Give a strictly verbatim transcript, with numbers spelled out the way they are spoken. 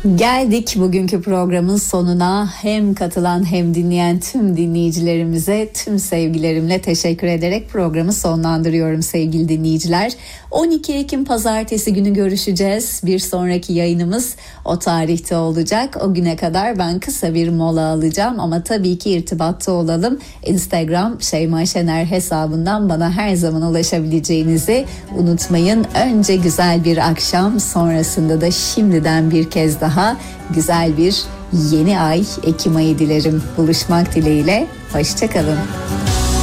Geldik bugünkü programın sonuna. Hem katılan hem dinleyen tüm dinleyicilerimize tüm sevgilerimle teşekkür ederek programı sonlandırıyorum sevgili dinleyiciler. on iki Ekim Pazartesi günü görüşeceğiz. Bir sonraki yayınımız o tarihte olacak. O güne kadar ben kısa bir mola alacağım ama tabii ki irtibatta olalım. Instagram Şeyma Şener hesabından bana her zaman ulaşabileceğinizi unutmayın. Önce güzel bir akşam, sonrasında da şimdiden bir kez daha güzel bir yeni ay, Ekim ayı dilerim. Buluşmak dileğiyle, hoşça kalın.